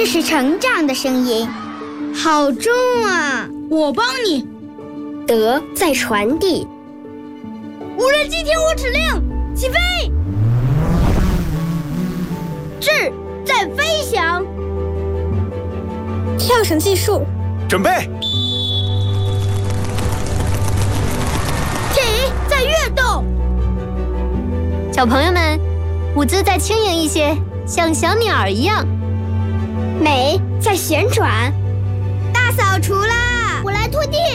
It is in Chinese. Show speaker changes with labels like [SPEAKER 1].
[SPEAKER 1] 这是成长的声音，好重啊！
[SPEAKER 2] 我帮你。
[SPEAKER 3] 德在传递。
[SPEAKER 2] 无人机听我指令，起飞！智在飞翔。
[SPEAKER 3] 跳绳计数，
[SPEAKER 4] 准备。
[SPEAKER 2] 体在跃动。
[SPEAKER 5] 小朋友们，舞姿再轻盈一些，像小鸟一样。
[SPEAKER 3] 美在旋转。
[SPEAKER 1] 大扫除啦！我来拖地。